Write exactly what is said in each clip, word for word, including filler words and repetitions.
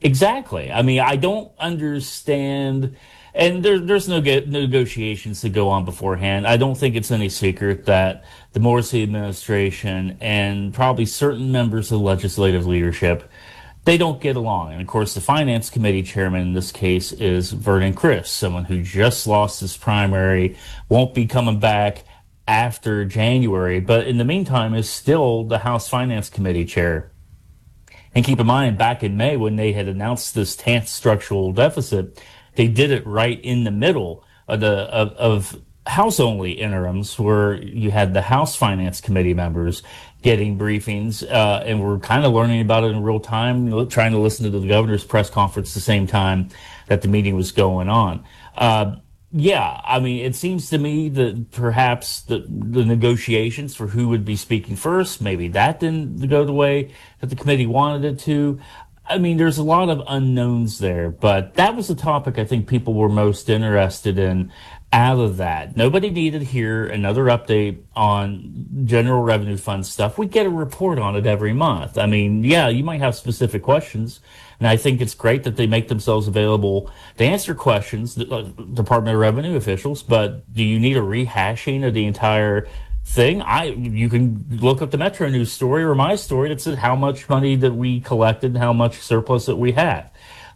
Exactly. I mean, I don't understand, and there, there's no get, negotiations to go on beforehand. I don't think it's any secret that the Morrissey administration and probably certain members of the legislative leadership, they don't get along. And of course, the finance committee chairman in this case is Vernon Criss, someone who just lost his primary, won't be coming back after January, but in the meantime is still the House Finance Committee chair. And keep in mind, back in May, when they had announced this tenth structural deficit, they did it right in the middle of the of, of House-only interims, where you had the House Finance Committee members getting briefings, uh, and we're kind of learning about it in real time, you know, trying to listen to the governor's press conference at the same time that the meeting was going on. Uh, Yeah, I mean, it seems to me that perhaps the, the negotiations for who would be speaking first, maybe that didn't go the way that the committee wanted it to. I mean, there's a lot of unknowns there, but that was the topic I think people were most interested in out of that. Nobody needed to hear another update on general revenue fund stuff. We get a report on it every month. I mean, yeah, you might have specific questions, and I think it's great that they make themselves available to answer questions, the uh, Department of Revenue officials, but do you need a rehashing of the entire thing? I You can look up the Metro News story or my story that said how much money that we collected and how much surplus that we had.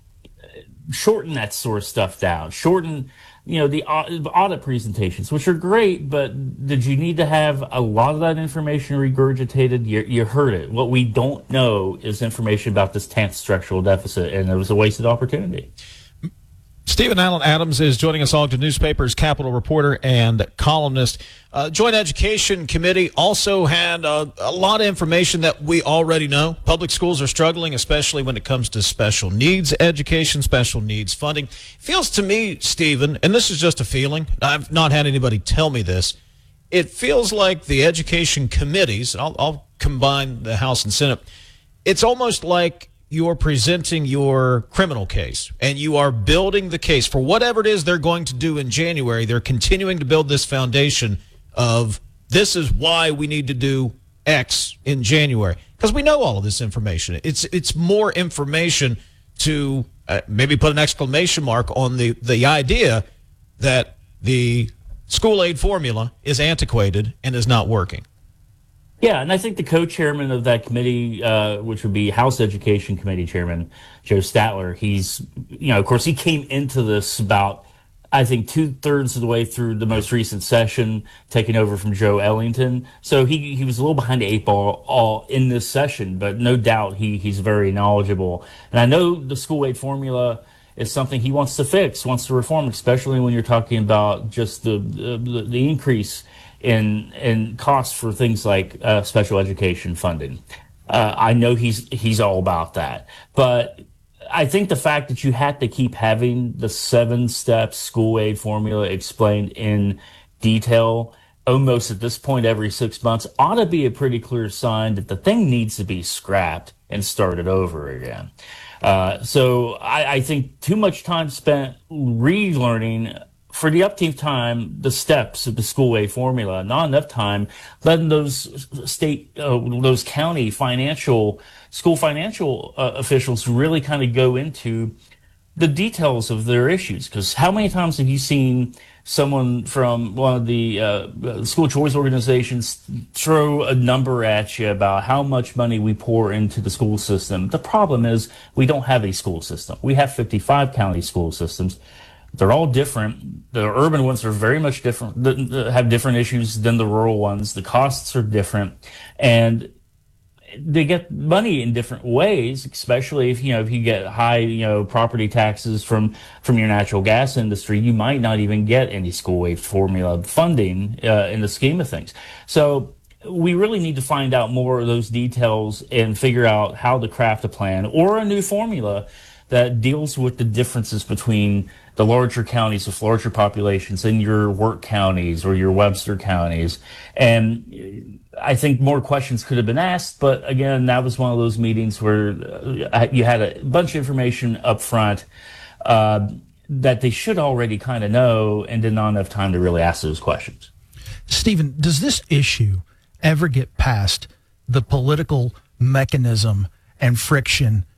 Shorten that sort of stuff down. Shorten, you know, the audit presentations, which are great, but did you need to have a lot of that information regurgitated? You, you heard it. What we don't know is information about this tenth structural deficit, and it was a wasted opportunity. Stephen Allen Adams is joining us, Ogden Newspaper's Capitol reporter and columnist. Uh, Joint Education Committee also had uh, a lot of information that we already know. Public schools are struggling, especially when it comes to special needs education, special needs funding. Feels to me, Stephen, and this is just a feeling, I've not had anybody tell me this, it feels like the education committees, and I'll, I'll combine the House and Senate, it's almost like you're presenting your criminal case and you are building the case for whatever it is they're going to do in January. They're continuing to build this foundation of this is why we need to do X in January, because we know all of this information. It's it's more information to uh, maybe put an exclamation mark on the, the idea that the school aid formula is antiquated and is not working. Yeah, and I think the co-chairman of that committee, uh, which would be House Education Committee Chairman Joe Statler, he's, you know, of course, he came into this about, I think, two-thirds of the way through the most recent session, taking over from Joe Ellington. So he he was a little behind the eight ball all in this session, but no doubt he he's very knowledgeable. And I know the school aid formula is something he wants to fix, wants to reform, especially when you're talking about just the the, the increase in in costs for things like uh, special education funding. Uh, I know he's he's all about that, but I think the fact that you had to keep having the seven-step school aid formula explained in detail almost at this point every six months ought to be a pretty clear sign that the thing needs to be scrapped and started over again. Uh, so I, I think too much time spent relearning for the upteenth time the steps of the school aid formula, not enough time letting those state, uh, those county financial, school financial uh, officials really kind of go into the details of their issues. Because how many times have you seen someone from one of the uh, school choice organizations throw a number at you about how much money we pour into the school system? The problem is we don't have a school system. We have fifty-five county school systems. They're all different. The urban ones are very much different, have different issues than the rural ones. The costs are different, and they get money in different ways, especially if, you know, if you get high, you know, property taxes from, from your natural gas industry, you might not even get any school aid formula funding uh, in the scheme of things. So we really need to find out more of those details and figure out how to craft a plan or a new formula that deals with the differences between the larger counties with larger populations and your work counties or your Webster counties. And I think more questions could have been asked, but again, that was one of those meetings where you had a bunch of information up front uh, that they should already kind of know and did not enough time to really ask those questions. Stephen, does this issue ever get past the political mechanism and friction